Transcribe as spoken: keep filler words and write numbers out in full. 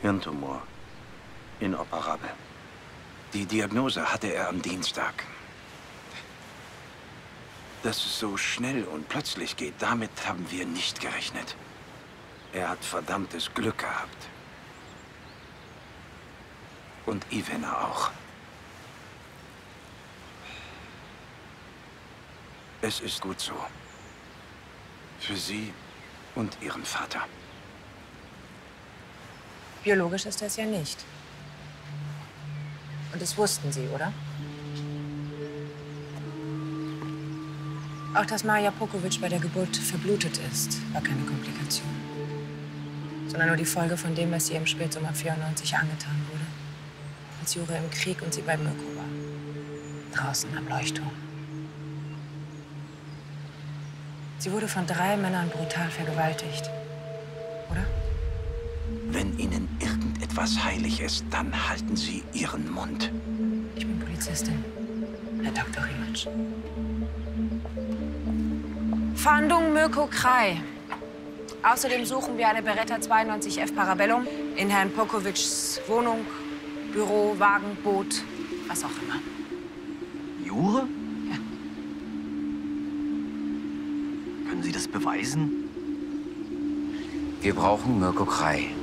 Hirntumor. Inoperabel. Die Diagnose hatte er am Dienstag. Dass es so schnell und plötzlich geht, damit haben wir nicht gerechnet. Er hat verdammtes Glück gehabt. Und Ivana auch. Es ist gut so. Für sie und ihren Vater. Biologisch ist er es ja nicht. Und das wussten Sie, oder? Auch dass Maja Pokovic bei der Geburt verblutet ist, war keine Komplikation. Sondern nur die Folge von dem, was ihr im Spätsommer vierundneunzig angetan wurde. Als Jure im Krieg und sie bei Mirko war. Draußen am Leuchtturm. Sie wurde von drei Männern brutal vergewaltigt. Oder? Wenn Ihnen irgendetwas heilig ist, dann halten Sie Ihren Mund. Ich bin Polizistin, Herr Doktor Rimatsch. Fahndung Mirko Krei. Außerdem suchen wir eine Beretta zweiundneunzig F Parabellum in Herrn Pokovics Wohnung, Büro, Wagen, Boot, was auch immer. Jure? Ja. Können Sie das beweisen? Wir brauchen Mirko Krei.